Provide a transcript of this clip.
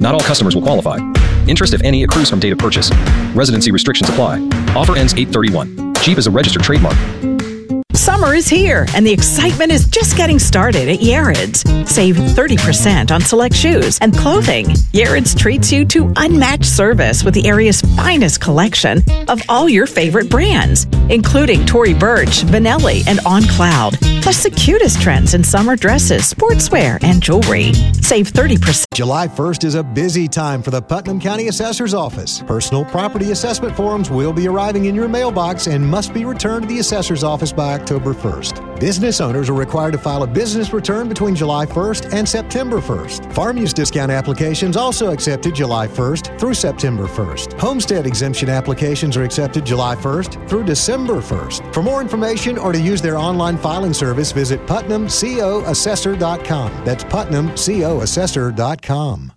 Not all customers will qualify. Interest, if any, accrues from date of purchase. Residency restrictions apply. Offer ends 8/31. Jeep is a registered trademark. Summer is here, and the excitement is just getting started at Yared's. Save 30% on select shoes and clothing. Yared's treats you to unmatched service with the area's finest collection of all your favorite brands, including Tory Burch, Vanelli, and On Cloud. Plus the cutest trends in summer dresses, sportswear, and jewelry. Save 30%. July 1st is a busy time for the Putnam County Assessor's Office. Personal property assessment forms will be arriving in your mailbox and must be returned to the Assessor's Office by October 1st. Business owners are required to file a business return between July 1st and September 1st. Farm use discount applications also accepted July 1st through September 1st. Homestead exemption applications are accepted July 1st through December 1st. For more information or to use their online filing service, visit PutnamCOAssessor.com. That's PutnamCOAssessor.com.